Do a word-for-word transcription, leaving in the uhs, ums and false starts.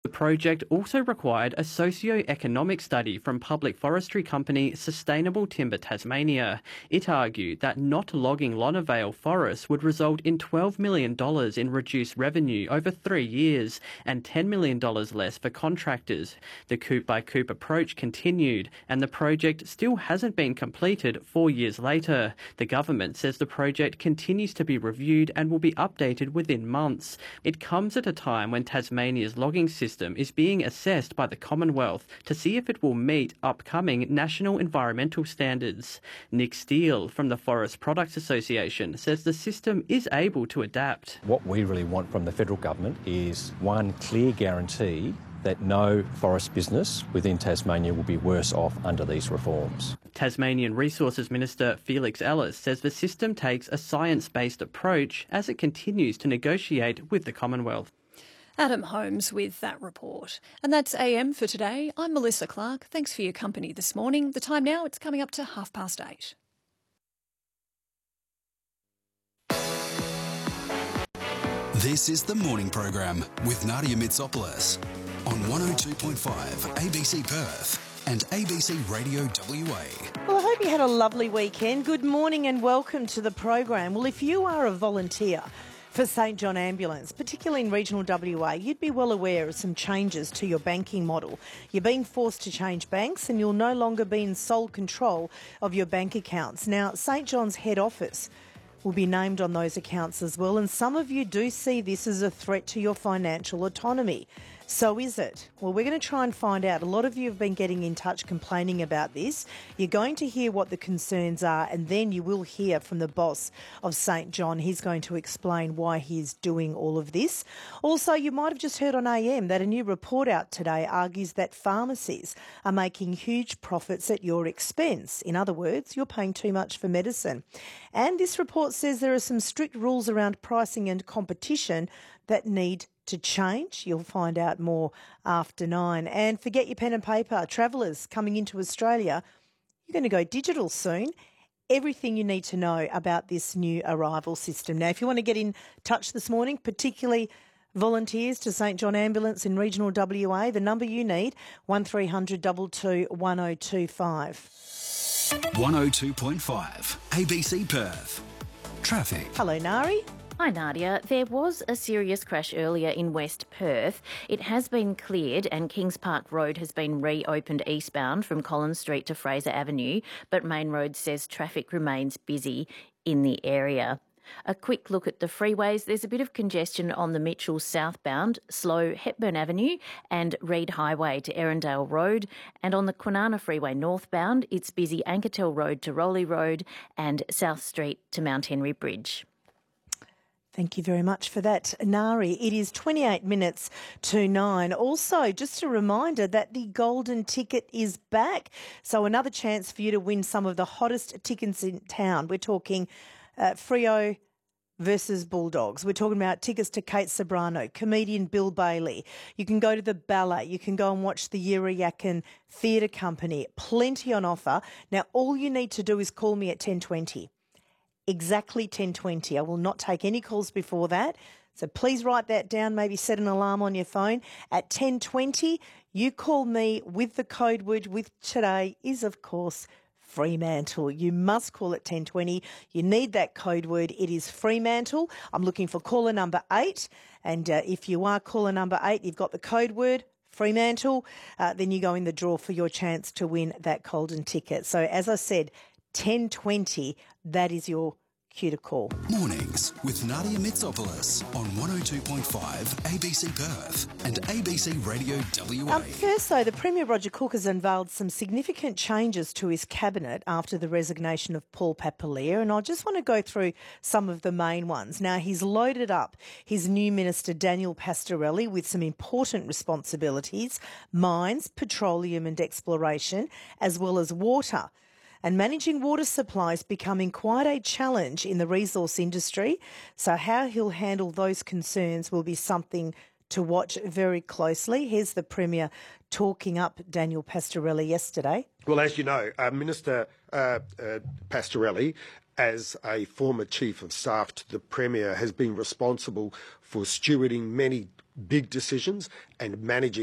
project also required a socio-economic study from public forestry company Sustainable Timber Tasmania. It argued that not logging Lonavale Forest would result in twelve million dollars in reduced revenue over three years and ten million dollars less for contractors. The coup-by-coup approach continued, and the project still hasn't been completed four years later. The government says the project continues to be reviewed and will be updated within months. It comes at a time when Tasmania's logging system is being assessed by the Commonwealth to see if it will meet upcoming national environmental standards. Nick Steele from the Forest Products Association says the system is able to adapt. What we really want from the federal government is one clear guarantee that no forest business within Tasmania will be worse off under these reforms. Tasmanian Resources Minister Felix Ellis says the system takes a science-based approach as it continues to negotiate with the Commonwealth. Adam Holmes with that report. And that's A M for today. I'm Melissa Clark. Thanks for your company this morning. The time now, it's coming up to half past eight. This is the morning program with Nadia Mitsopoulos on one oh two point five A B C Perth and A B C Radio W A. Well, I hope you had a lovely weekend. Good morning and welcome to the program. Well, if you are a volunteer for St John Ambulance, particularly in regional W A, you'd be well aware of some changes to your banking model. You're being forced to change banks and you'll no longer be in sole control of your bank accounts. Now, St John's head office will be named on those accounts as well, and some of you do see this as a threat to your financial autonomy. So is it? Well, we're going to try and find out. A lot of you have been getting in touch complaining about this. You're going to hear what the concerns are, and then you will hear from the boss of St John. He's going to explain why he's doing all of this. Also, you might have just heard on A M that a new report out today argues that pharmacies are making huge profits at your expense. In other words, you're paying too much for medicine. And this report says there are some strict rules around pricing and competition that need to change. You'll find out more after nine. And forget your pen and paper. Travellers coming into Australia, you're going to go digital soon. Everything you need to know about this new arrival system. Now, if you want to get in touch this morning, particularly volunteers to St John Ambulance in regional W A, the number you need, one three hundred two two one oh two five. one oh two point five A B C Perth. Traffic. Hello, Nari. Hi Nadia. There was a serious crash earlier in West Perth. It has been cleared and Kings Park Road has been reopened eastbound from Collins Street to Fraser Avenue, but Main Road says traffic remains busy in the area. A quick look at the freeways. There's a bit of congestion on the Mitchell southbound, slow Hepburn Avenue and Reed Highway to Erindale Road. And on the Kwinana Freeway northbound, it's busy Anketel Road to Rowley Road and South Street to Mount Henry Bridge. Thank you very much for that, Nari. It is twenty-eight minutes to nine. Also, just a reminder that the golden ticket is back. So another chance for you to win some of the hottest tickets in town. We're talking uh, Freo versus Bulldogs. We're talking about tickets to Kate Sobrano, comedian Bill Bailey. You can go to the ballet. You can go and watch the Yirrayakan Theatre Company. Plenty on offer. Now, all you need to do is call me at ten twenty. Exactly ten twenty. I will not take any calls before that. So please write that down, maybe set an alarm on your phone. At ten twenty, you call me with the code word with today is, of course, Fremantle. You must call at ten twenty. You need that code word. It is Fremantle. I'm looking for caller number eight. And uh, if you are caller number eight, you've got the code word Fremantle. Uh, then you go in the draw for your chance to win that golden ticket. So as I said, ten twenty, that is your cue to call. Mornings with Nadia Mitsopoulos on one oh two point five A B C Perth and A B C Radio W A. Um, first, though, the Premier Roger Cook has unveiled some significant changes to his cabinet after the resignation of Paul Papalia, and I just want to go through some of the main ones. Now, he's loaded up his new minister, Daniel Pastorelli, with some important responsibilities: mines, petroleum and exploration, as well as water. And managing water supply is becoming quite a challenge in the resource industry. So how he'll handle those concerns will be something to watch very closely. Here's the Premier talking up Daniel Pastorelli yesterday. Well, as you know, uh, Minister uh, uh, Pastorelli, as a former Chief of Staff to the Premier, has been responsible for stewarding many big decisions and managing